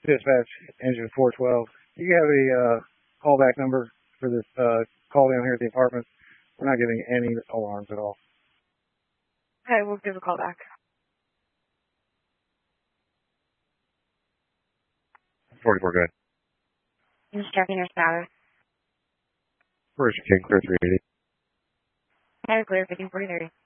Dispatch, engine 412. Do you have a callback number for this call down here at the apartment? We're not getting any alarms at all. Okay, we'll give a call back. 44, go ahead. Just checking your status. Where's your King, clear 380? I have a clear 154030.